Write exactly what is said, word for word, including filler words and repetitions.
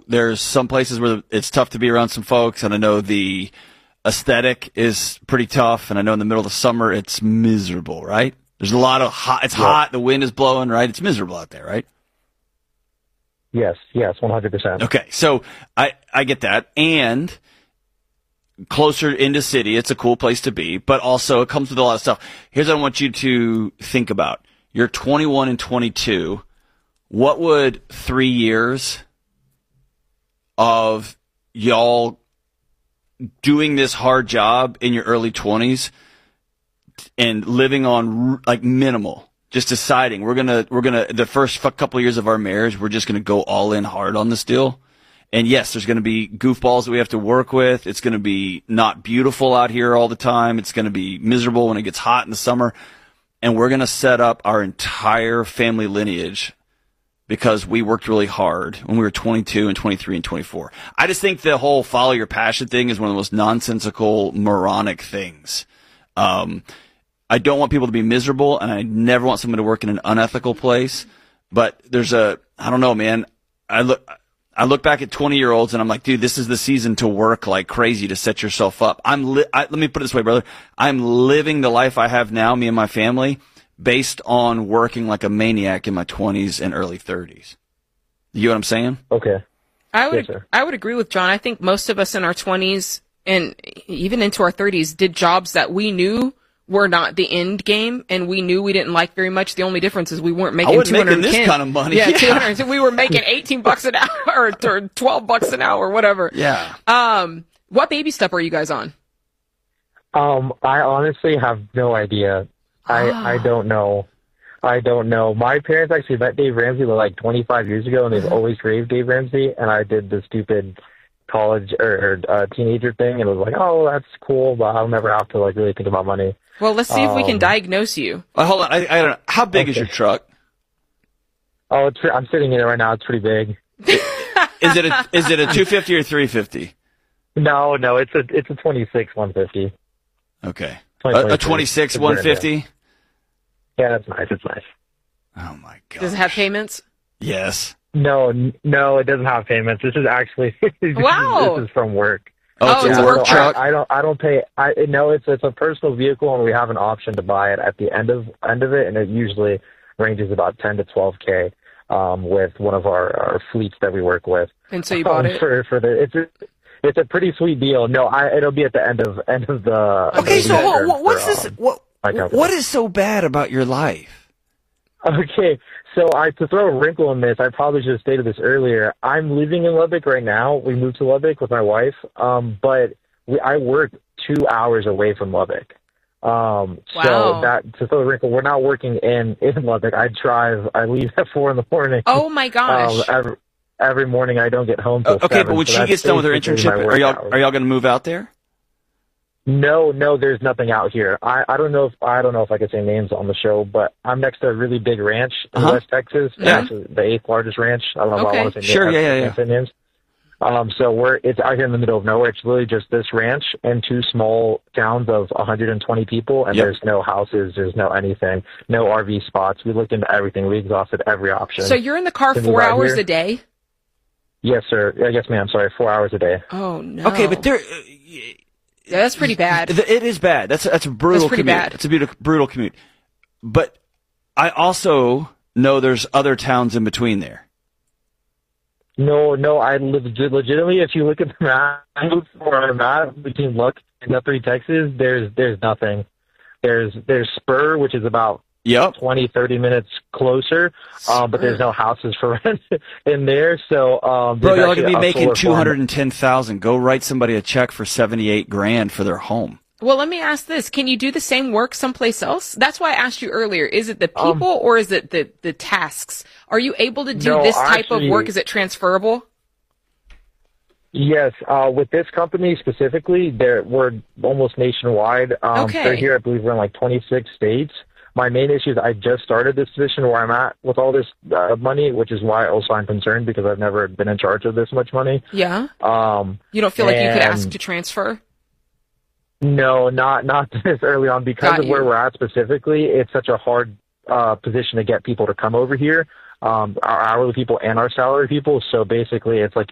there's some places where it's tough to be around some folks, and I know the aesthetic is pretty tough, and I know in the middle of the summer it's miserable, right? There's a lot of hot. It's yeah. hot. The wind is blowing, right? It's miserable out there, right? Yes, yes, one hundred percent. Okay, so I, I get that. And closer into city, it's a cool place to be, but also it comes with a lot of stuff. Here's what I want you to think about. You're twenty-one and twenty-two. What would three years of y'all doing this hard job in your early twenties and living on like minimal, just deciding we're gonna we're gonna the first couple of years of our marriage, we're just gonna go all in hard on this deal. And yes, there's gonna be goofballs that we have to work with. It's gonna be not beautiful out here all the time. It's gonna be miserable when it gets hot in the summer. And we're gonna set up our entire family lineage because we worked really hard when we were twenty-two and twenty-three and twenty-four. I just think the whole follow your passion thing is one of the most nonsensical, moronic things. Um, I don't want people to be miserable, and I never want someone to work in an unethical place. But there's a, I don't know, man. I look, I look back at twenty-year-olds, and I'm like, dude, this is the season to work like crazy to set yourself up. I'm, li- I, let me put it this way, brother. I'm living the life I have now, me and my family, based on working like a maniac in my twenties and early thirties. You know what I'm saying? Okay. I would, yes, I would agree with John. I think most of us in our twenties and even into our thirties did jobs that we knew were not the end game, and we knew we didn't like very much. The only difference is we weren't making two hundred ten. Making this kind of money. Yeah, yeah. two hundred. We were making eighteen bucks an hour or, or twelve bucks an hour, whatever. Yeah. Um, what baby step are you guys on? Um, I honestly have no idea. I Ah. I don't know. I don't know. My parents actually met Dave Ramsey like twenty-five years ago, and they've always raved Dave Ramsey. And I did the stupid college or, or uh, teenager thing, and it was like, oh, that's cool, but I'll never have to like really think about money. Well, let's see if we can Um, diagnose you. Uh, hold on. I, I don't know. How big is Okay. your truck? Oh, it's I'm sitting in it right now. It's pretty big. Is it a is it a two fifty or three fifty? No, no, it's a it's a twenty-six one fifty. Okay. twenty A, a twenty-three. twenty-six It's one brand new. fifty? Yeah, that's nice. It's nice. Oh my god. Does it have payments? Yes. No, n- no, it doesn't have payments. This is actually this Wow. Is, this is from work. Oh, Oh, it's it's a a work so truck. I, I don't. I don't pay. I no. It's it's a personal vehicle, and we have an option to buy it at the end of end of it, and it usually ranges about ten to twelve k. Um, with one of our, our fleets that we work with. And so you bought Um, it? for for the it's a, it's a pretty sweet deal. No, I it'll be at the end of end of the. Okay, the so year what, what's for, this? um, What my company. what is so bad about your life? Okay, so I to throw a wrinkle in this, I probably should have stated this earlier. I'm living in Lubbock right now. We moved to Lubbock with my wife, um, but we, I work two hours away from Lubbock. Um, Wow. So that to throw a wrinkle, we're not working in in Lubbock. I drive. I leave at four in the morning. Oh my gosh. Um, every, every morning I don't get home till Okay, seven, but when so she that's gets done with her basically internship, my work are y'all hours. are y'all going to move out there? No, no, there's nothing out here. I, I don't know if I don't know if I can say names on the show, but I'm next to a really big ranch in Uh-huh. West Texas. Yeah. Actually, the eighth largest ranch. I don't know if Okay. I want to say Sure, names. yeah, yeah, I yeah. can't say names. Um, so we're it's out here in the middle of nowhere. It's literally just this ranch and two small towns of one hundred twenty people, and Yep. there's no houses, there's no anything, no R V spots. We looked into everything. We exhausted every option. So you're in the car Can you four ride hours here? a day? Yes, sir. Yeah, yes, ma'am. Sorry, four hours a day. Oh no. Okay, but there. Yeah, that's pretty bad. It is bad. That's a, that's a brutal That's pretty commute. bad. It's a brutal, brutal commute. But I also know there's other towns in between there. No, no, I legit, legitimately, if you look at the map, where I'm at between Luck and Guthrie, Texas, there's there's nothing. There's there's Spur, which is about Yep. twenty, thirty minutes closer, um, but there's no houses for rent in there. So, um, Bro, there's y'all actually gonna be a making solar two farm. hundred and ten thousand. Go write somebody a check for seventy-eight grand for their home. Well, let me ask this. Can you do the same work someplace else? That's why I asked you earlier. Is it the Um, people or is it the, the tasks? Are you able to do No, this type actually- of work? Is it transferable? Yes, uh, with this company specifically, they're, we're almost nationwide. Um, Okay. They're here, I believe, we're in like twenty-six states. My main issue is I just started this position where I'm at with all this uh, money, which is why also I'm concerned because I've never been in charge of this much money. Yeah. Um, You don't feel like you could and- ask to transfer? No, not not this early on because Got of where you. we're at specifically. It's such a hard uh, position to get people to come over here, um, our hourly people and our salary people. So basically, it's like